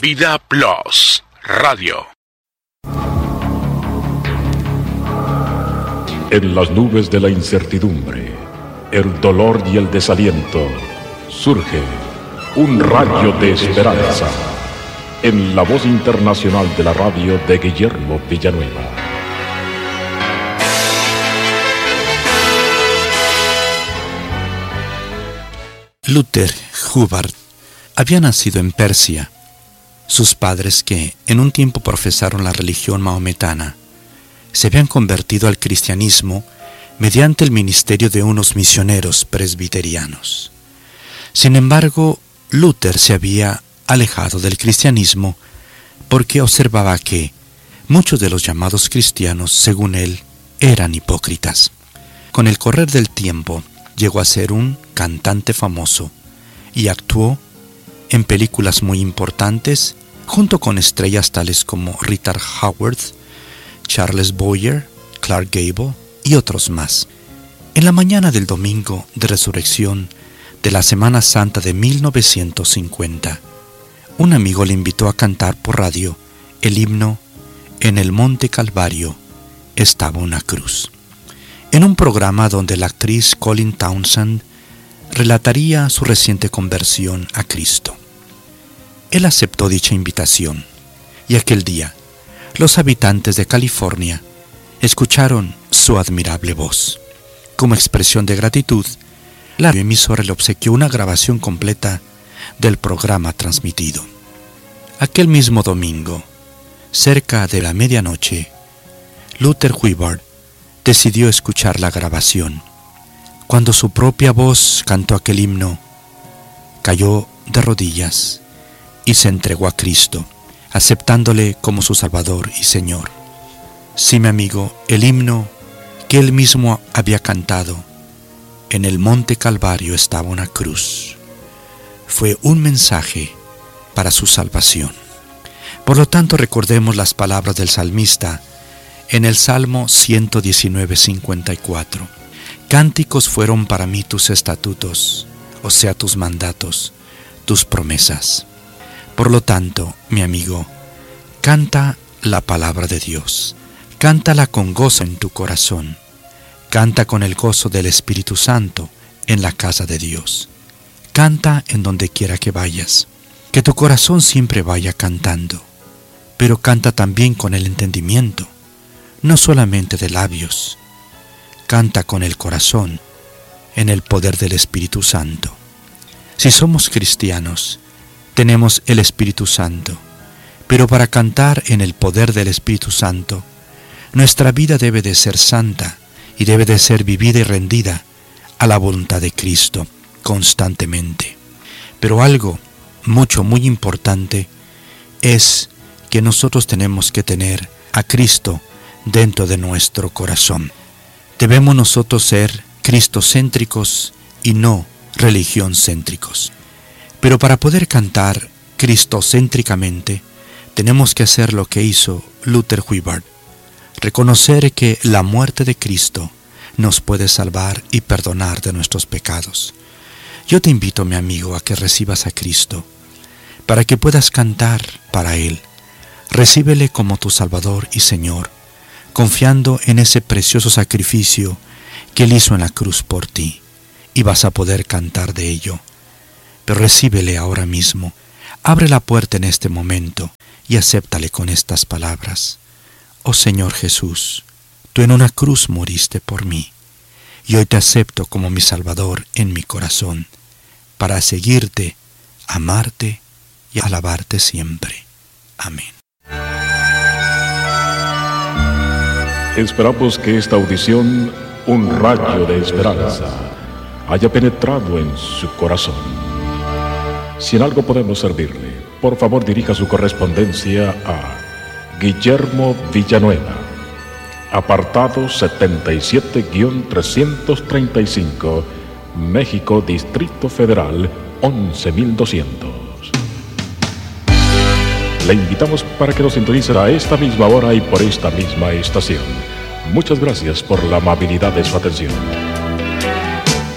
Vida Plus Radio. En las nubes de la incertidumbre, el dolor y el desaliento, surge un rayo de esperanza en la voz internacional de la radio de Guillermo Villanueva. Luther Hubbard había nacido en Persia. Sus padres, que en un tiempo profesaron la religión mahometana, se habían convertido al cristianismo mediante el ministerio de unos misioneros presbiterianos. Sin embargo, Luther se había alejado del cristianismo porque observaba que muchos de los llamados cristianos, según él, eran hipócritas. Con el correr del tiempo, llegó a ser un cantante famoso y actuó en películas muy importantes junto con estrellas tales como Rita Hayworth, Charles Boyer, Clark Gable y otros más. En la mañana del domingo de resurrección de la Semana Santa de 1950, un amigo le invitó a cantar por radio el himno "En el Monte Calvario estaba una cruz", en un programa donde la actriz Colleen Townsend relataría su reciente conversión a Cristo. Él aceptó dicha invitación, y aquel día los habitantes de California escucharon su admirable voz. Como expresión de gratitud, la emisora le obsequió una grabación completa del programa transmitido. Aquel mismo domingo, cerca de la medianoche, Luther Hubbard decidió escuchar la grabación. Cuando su propia voz cantó aquel himno, cayó de rodillas y se entregó a Cristo, aceptándole como su Salvador y Señor. Sí, mi amigo, el himno que él mismo había cantado, "En el Monte Calvario estaba una cruz", fue un mensaje para su salvación. Por lo tanto, recordemos las palabras del salmista en el Salmo 119:54. Cánticos fueron para mí tus estatutos, o sea, tus mandatos, tus promesas. Por lo tanto, mi amigo, canta la palabra de Dios. Cántala con gozo en tu corazón. Canta con el gozo del Espíritu Santo en la casa de Dios. Canta en donde quiera que vayas. Que tu corazón siempre vaya cantando. Pero canta también con el entendimiento, no solamente de labios. Canta con el corazón, en el poder del Espíritu Santo. Si somos cristianos, tenemos el Espíritu Santo, pero para cantar en el poder del Espíritu Santo, nuestra vida debe de ser santa y debe de ser vivida y rendida a la voluntad de Cristo constantemente. Pero algo muy importante es que nosotros tenemos que tener a Cristo dentro de nuestro corazón. Debemos nosotros ser cristocéntricos y no religión-céntricos. Pero para poder cantar cristocéntricamente, tenemos que hacer lo que hizo Luther Hubbard: reconocer que la muerte de Cristo nos puede salvar y perdonar de nuestros pecados. Yo te invito, mi amigo, a que recibas a Cristo, para que puedas cantar para Él. Recíbele como tu Salvador y Señor, confiando en ese precioso sacrificio que Él hizo en la cruz por ti, y vas a poder cantar de ello. Pero recíbele ahora mismo, abre la puerta en este momento y acéptale con estas palabras: "Oh Señor Jesús, tú en una cruz moriste por mí, y hoy te acepto como mi Salvador en mi corazón, para seguirte, amarte y alabarte siempre. Amén". Esperamos que esta audición, un rayo de esperanza, haya penetrado en su corazón. Si en algo podemos servirle, por favor dirija su correspondencia a Guillermo Villanueva, apartado 77-335, México, Distrito Federal, 11.200. Le invitamos para que nos sintonice a esta misma hora y por esta misma estación. Muchas gracias por la amabilidad de su atención.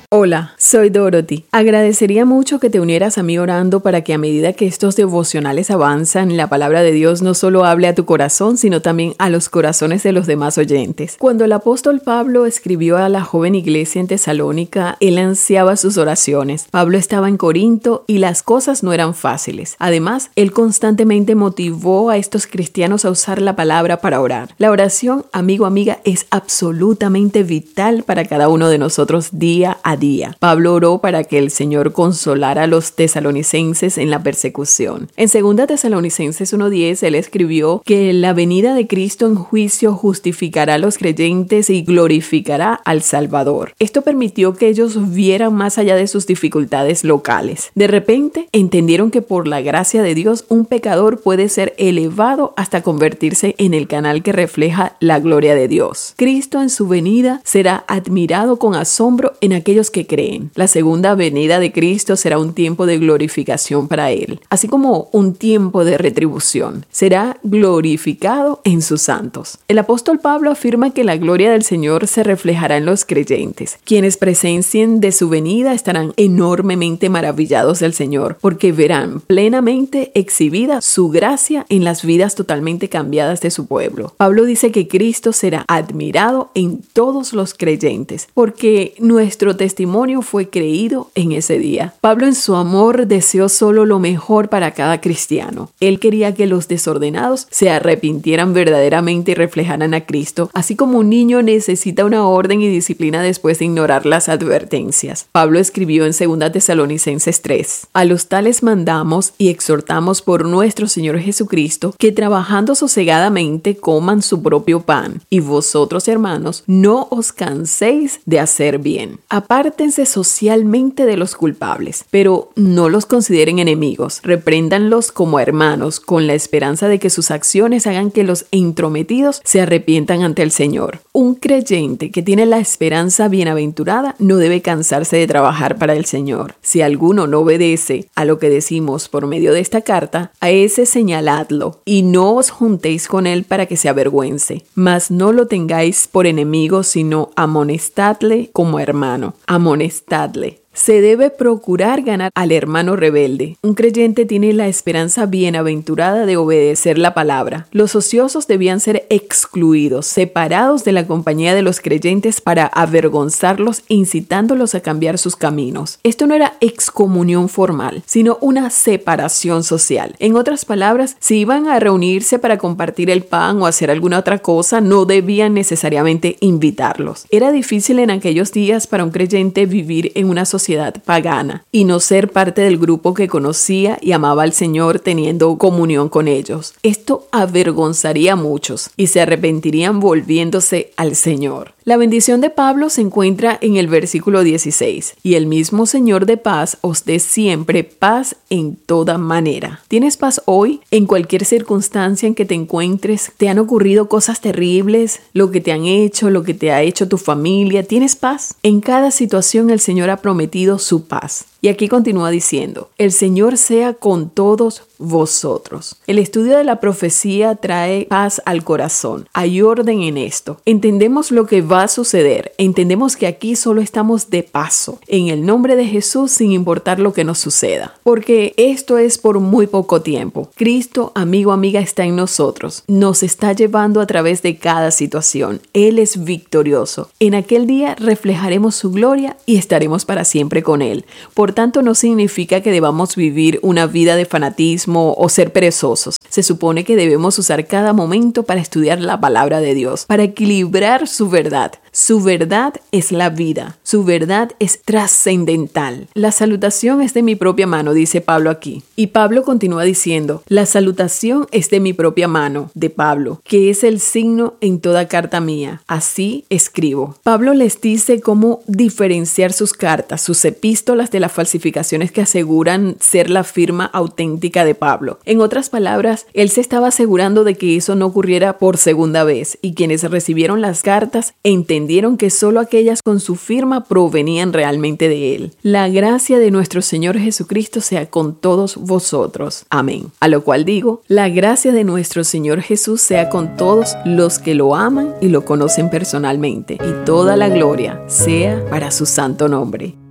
Hola, soy Dorothy. Agradecería mucho que te unieras a mí orando para que a medida que estos devocionales avanzan, la palabra de Dios no solo hable a tu corazón, sino también a los corazones de los demás oyentes. Cuando el apóstol Pablo escribió a la joven iglesia en Tesalónica, él ansiaba sus oraciones. Pablo estaba en Corinto y las cosas no eran fáciles. Además, él constantemente motivó a estos cristianos a usar la palabra para orar. La oración, amigo, amiga, es absolutamente vital para cada uno de nosotros día a día. Pablo oró para que el Señor consolara a los tesalonicenses en la persecución. En 2 Tesalonicenses 1:10, él escribió que la venida de Cristo en juicio justificará a los creyentes y glorificará al Salvador. Esto permitió que ellos vieran más allá de sus dificultades locales. De repente, entendieron que por la gracia de Dios, un pecador puede ser elevado hasta convertirse en el canal que refleja la gloria de Dios. Cristo en su venida será admirado con asombro en aquellos que creen. La segunda venida de Cristo será un tiempo de glorificación para Él, así como un tiempo de retribución. Será glorificado en sus santos. El apóstol Pablo afirma que la gloria del Señor se reflejará en los creyentes. Quienes presencien de su venida estarán enormemente maravillados del Señor, porque verán plenamente exhibida su gracia en las vidas totalmente cambiadas de su pueblo. Pablo dice que Cristo será admirado en todos los creyentes, porque nuestro testimonio fue creído en ese día. Pablo en su amor deseó solo lo mejor para cada cristiano. Él quería que los desordenados se arrepintieran verdaderamente y reflejaran a Cristo, así como un niño necesita una orden y disciplina después de ignorar las advertencias. Pablo escribió en 2 Tesalonicenses 3: a los tales mandamos y exhortamos por nuestro Señor Jesucristo que trabajando sosegadamente coman su propio pan, y vosotros, hermanos, no os canséis de hacer bien. Apártense socialmente de los culpables, pero no los consideren enemigos. Repréndanlos como hermanos, con la esperanza de que sus acciones hagan que los entrometidos se arrepientan ante el Señor. Un creyente que tiene la esperanza bienaventurada no debe cansarse de trabajar para el Señor. Si alguno no obedece a lo que decimos por medio de esta carta, a ese señaladlo, y no os juntéis con él para que se avergüence. Mas no lo tengáis por enemigo, sino amonestadle como hermano. Amonestadle. Se debe procurar ganar al hermano rebelde. Un creyente tiene la esperanza bienaventurada de obedecer la palabra. Los ociosos debían ser excluidos, separados de la compañía de los creyentes para avergonzarlos, incitándolos a cambiar sus caminos. Esto no era excomunión formal, sino una separación social. En otras palabras, si iban a reunirse para compartir el pan o hacer alguna otra cosa, no debían necesariamente invitarlos. Era difícil en aquellos días para un creyente vivir en una sociedad pagana y no ser parte del grupo que conocía y amaba al Señor teniendo comunión con ellos. Esto avergonzaría a muchos y se arrepentirían volviéndose al Señor. La bendición de Pablo se encuentra en el versículo 16. Y el mismo Señor de paz os dé siempre paz en toda manera. ¿Tienes paz hoy? En cualquier circunstancia en que te encuentres, ¿te han ocurrido cosas terribles? ¿Lo que te han hecho? ¿Lo que te ha hecho tu familia? ¿Tienes paz? En cada situación el Señor ha prometido su paz. Y aquí continúa diciendo: el Señor sea con todos vosotros. El estudio de la profecía trae paz al corazón. Hay orden en esto. Entendemos lo que va a suceder. Entendemos que aquí solo estamos de paso, en el nombre de Jesús, sin importar lo que nos suceda. Porque esto es por muy poco tiempo. Cristo, amigo, amiga, está en nosotros. Nos está llevando a través de cada situación. Él es victorioso. En aquel día reflejaremos su gloria y estaremos para siempre con Él. Por tanto, no significa que debamos vivir una vida de fanatismo o ser perezosos. Se supone que debemos usar cada momento para estudiar la palabra de Dios, para equilibrar su verdad. Su verdad es la vida. Su verdad es trascendental. La salutación es de mi propia mano, dice Pablo aquí. Y Pablo continúa diciendo: la salutación es de mi propia mano, de Pablo, que es el signo en toda carta mía. Así escribo. Pablo les dice cómo diferenciar sus cartas, sus epístolas de las falsificaciones que aseguran ser la firma auténtica de Pablo. En otras palabras, él se estaba asegurando de que eso no ocurriera por segunda vez, y quienes recibieron las cartas entendieron que solo aquellas con su firma provenían realmente de él. La gracia de nuestro Señor Jesucristo sea con todos vosotros. Amén. A lo cual digo, la gracia de nuestro Señor Jesús sea con todos los que lo aman y lo conocen personalmente, y toda la gloria sea para su santo nombre.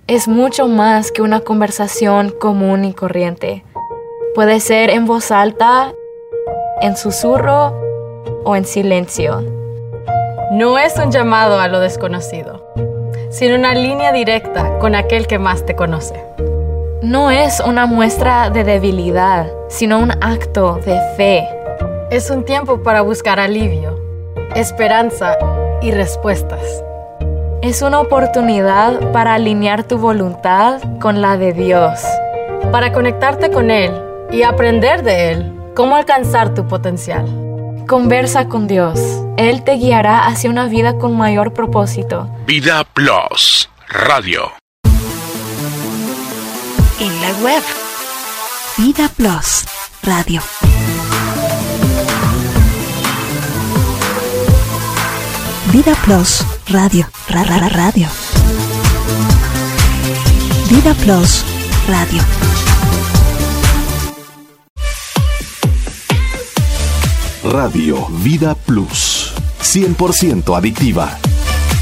es mucho más que una conversación común y corriente. Puede ser en voz alta, en susurro o en silencio. No es un llamado a lo desconocido, sino una línea directa con aquel que más te conoce. No es una muestra de debilidad, sino un acto de fe. Es un tiempo para buscar alivio, esperanza y respuestas. Es una oportunidad para alinear tu voluntad con la de Dios. Para conectarte con Él y aprender de Él cómo alcanzar tu potencial. Conversa con Dios. Él te guiará hacia una vida con mayor propósito. Vida Plus Radio. En la web Vida Plus Radio. Vida Plus Radio. Radio. Vida Plus Radio. Radio Vida Plus. 100% adictiva.